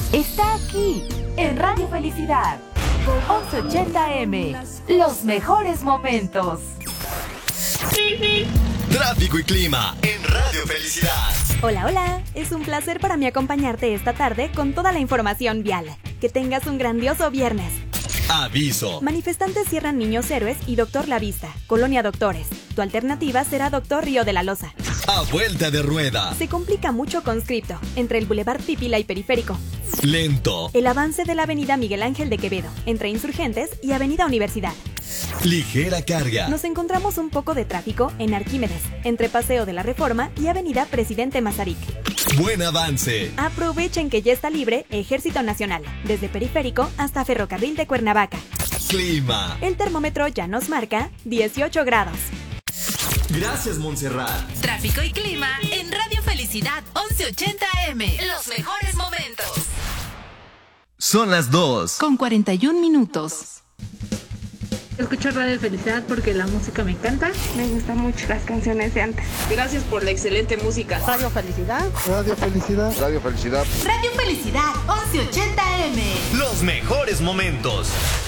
está aquí, en Radio Felicidad. 1180M, los mejores momentos. Tráfico y clima en Radio Felicidad. Hola, hola. Es un placer para mí acompañarte esta tarde con toda la información vial. Que tengas un grandioso viernes. Aviso. Manifestantes cierran Niños Héroes y Doctor La Vista, Colonia Doctores. Tu alternativa será Doctor Río de la Loza. A vuelta de rueda. Se complica mucho conscripto, entre el Boulevard Pípila y Periférico. Lento. El avance de la Avenida Miguel Ángel de Quevedo, entre Insurgentes y Avenida Universidad. Ligera carga. Nos encontramos un poco de tráfico en Arquímedes, entre Paseo de la Reforma y Avenida Presidente Mazarik. Buen avance. Aprovechen que ya está libre Ejército Nacional, desde Periférico hasta Ferrocarril de Cuernavaca. Clima. El termómetro ya nos marca 18 grados. Gracias, Montserrat. Tráfico y clima en Radio Felicidad 1180M. Los mejores momentos. Son las 2. Con 41 minutos. Escucho Radio Felicidad porque la música me encanta. Me gustan mucho las canciones de antes. Gracias por la excelente música. Radio Felicidad. Radio Felicidad. Radio Felicidad. Radio Felicidad 1180M. Los mejores momentos.